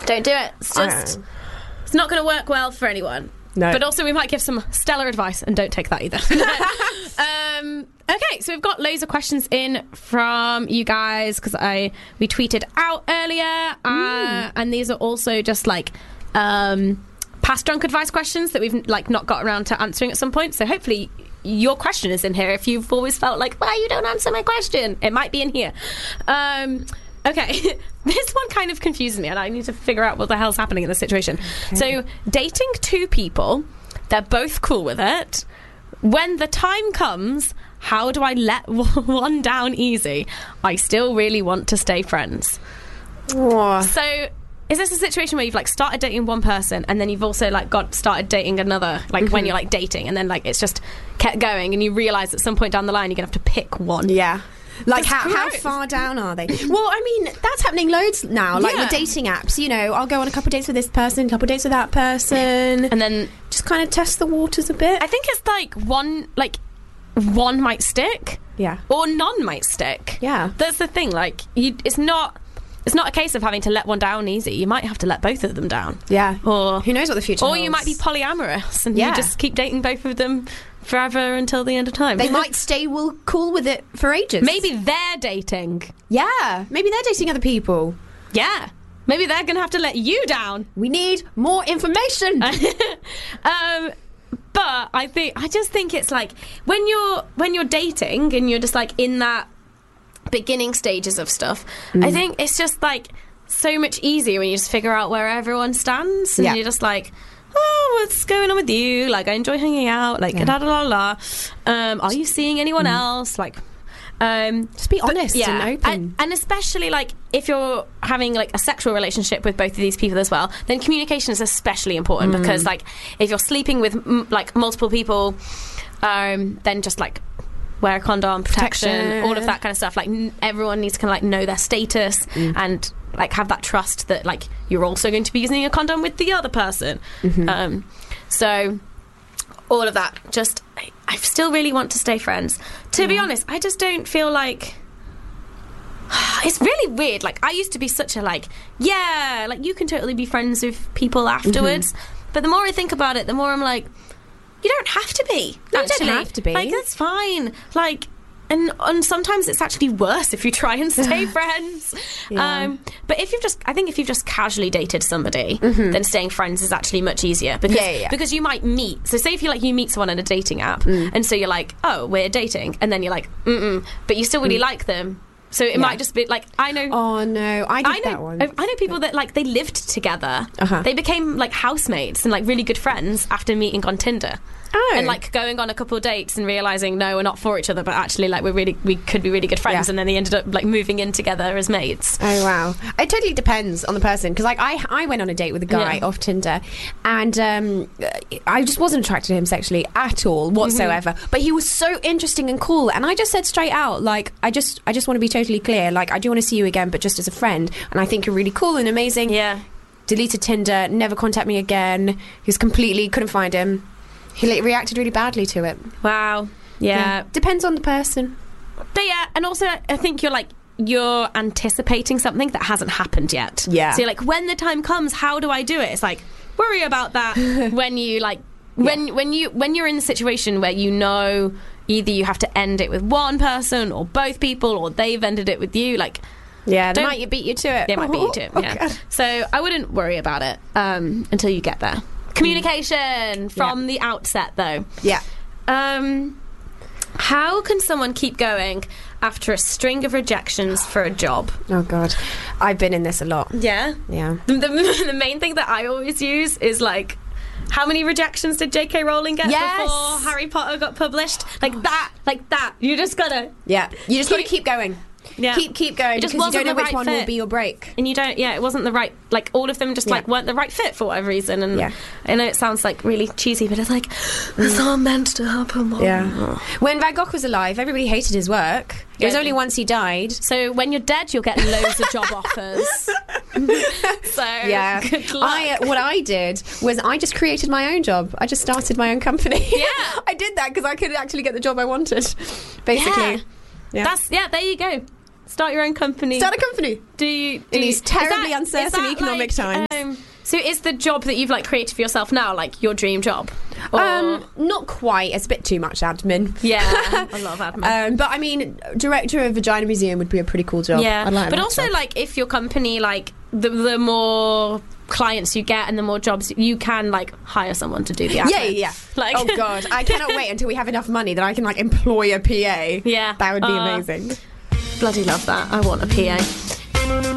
Don't do it. It's not going to work well for anyone. No. But also we might give some stellar advice, and don't take that either. Okay, so we've got loads of questions in from you guys because we tweeted out earlier, and these are also just like past drunk advice questions that we've like not got around to answering at some point. So hopefully your question is in here. If you've always felt like, why you don't answer my question, it might be in here. Okay, this one kind of confuses me, and I need to figure out what the hell's happening in this situation. Okay. So, dating two people, they're both cool with it. When the time comes, how do I let one down easy? I still really want to stay friends. Oh. So, is this a situation where you've like started dating one person and then you've also like started dating another, like when you're like dating, and then like it's just kept going, and you realise at some point down the line you're gonna have to pick one? Yeah. Like, how gross. far down are they? Well, I mean, that's happening loads now. Like, with dating apps, you know, I'll go on a couple of dates with this person, a couple of dates with that person. And then just kind of test the waters a bit. I think it's like one might stick. Yeah. Or none might stick. Yeah. That's the thing. Like, it's not a case of having to let one down easy. You might have to let both of them down. Yeah. Or who knows what the future holds. Or you might be polyamorous and you just keep dating both of them forever until the end of time. They might stay cool with it for ages. Maybe they're dating. Yeah. Maybe they're dating other people. Yeah. Maybe they're going to have to let you down. We need more information. But I just think it's like when you're dating and you're just like in that beginning stages of stuff, I think it's just like so much easier when you just figure out where everyone stands, and you're just like, oh, what's going on with you? Like, I enjoy hanging out. Like, da da da da. Are you seeing anyone else? Like, just be honest and open. And especially like if you're having like a sexual relationship with both of these people as well, then communication is especially important because like if you're sleeping with like multiple people, then just like wear a condom, protection, all of that kind of stuff. Like everyone needs to kind of like know their status and like have that trust that like you're also going to be using a condom with the other person. So all of that, just I still really want to stay friends. To be honest, I just don't feel like it's really weird. Like I used to be such a like you can totally be friends with people afterwards, but the more I think about it, the more I'm like, you don't have to be. No, you don't have to be. Like, that's fine. Like, and sometimes it's actually worse if you try and stay friends. But if you've just casually dated somebody, then staying friends is actually much easier because you might meet. So say if you meet someone on a dating app, and so you're like, oh, we're dating, and then you're like, but you still really like them. So it might just be like, I know. Oh no, I did that one. I know people that like they lived together. They became like housemates and like really good friends after meeting on Tinder. And like going on a couple of dates and realising, no, we're not for each other, but actually like we could be really good friends, and then they ended up like moving in together as mates. Oh wow. It totally depends on the person, because like I went on a date with a guy off Tinder, and I just wasn't attracted to him sexually at all whatsoever, but he was so interesting and cool, and I just said straight out, like, I just want to be totally clear, like, I do want to see you again, but just as a friend, and I think you're really cool and amazing. Deleted Tinder, never contact me again. He was completely, couldn't find him. He reacted really badly to it. Wow. Yeah. Depends on the person. But yeah, and also I think you're anticipating something that hasn't happened yet. Yeah. So you're like, when the time comes, how do I do it? It's like, worry about that when you like when you're in the situation where you know either you have to end it with one person or both people, or they've ended it with you, like, yeah, they might beat you to it. They might beat you to it. Yeah. So I wouldn't worry about it until you get there. Communication from the outset, though. Yeah. How can someone keep going after a string of rejections for a job? Oh God, I've been in this a lot. Yeah. The main thing that I always use is like, how many rejections did J.K. Rowling get before Harry Potter got published? Like that. You just gotta. Yeah. You just gotta keep going. Yeah. Keep going, because you don't know which one will be your break. And you don't, it wasn't the right, like, all of them just, like, weren't the right fit for whatever reason. And I know it sounds, like, really cheesy, but it's like, it's all meant to happen. Yeah. When Van Gogh was alive, everybody hated his work. It was only once he died. So when you're dead, you'll get loads of job offers. So, good luck. What I did was I just created my own job. I just started my own company. Yeah. I did that because I could actually get the job I wanted, basically. Yeah. There you go. Start your own company. Start a company. In these terribly uncertain economic times. So is the job that you've like created for yourself now like your dream job? Or... not quite. It's a bit too much admin. Yeah, a lot of admin. But I mean, director of Vagina Museum would be a pretty cool job. Yeah, I'd like but that also job. like if your company like the more clients you get and the more jobs you can like hire someone to do the admin. Yeah. Like, oh god, I cannot wait until we have enough money that I can like employ a PA. Yeah, that would be amazing. Bloody love that. I want a PA.